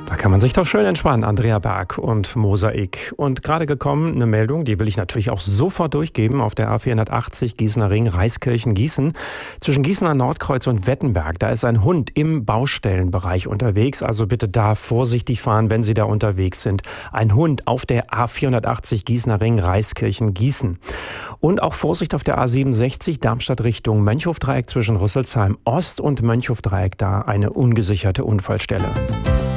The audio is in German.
Da kann man sich doch schön entspannen, Andrea Berg und Mosaik. Und gerade gekommen eine Meldung, die will ich natürlich auch sofort durchgeben, auf der A480 Gießener Ring, Reiskirchen, Gießen. Zwischen Gießener Nordkreuz und Wettenberg, da ist ein Hund im Baustellenbereich unterwegs. Also bitte da vorsichtig fahren, wenn Sie da unterwegs sind. Ein Hund auf der A480 Gießener Ring, Reiskirchen, Gießen. Und auch Vorsicht auf der A67 Darmstadt Richtung Mönchhofdreieck zwischen Rüsselsheim Ost und Mönchhofdreieck, da eine ungesicherte Unfallstelle.